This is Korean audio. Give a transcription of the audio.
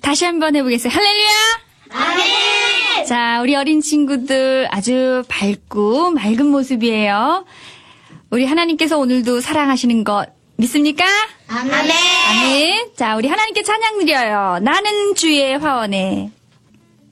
다시 한번 해보겠습니다. 할렐루야! 아멘! 자, 우리 어린 친구들 아주 밝고 맑은 모습이에요. 우리 하나님께서 오늘도 사랑하시는 것 믿습니까? 아멘! 아멘. 자, 우리 하나님께 찬양 드려요. 나는 주의 화원에.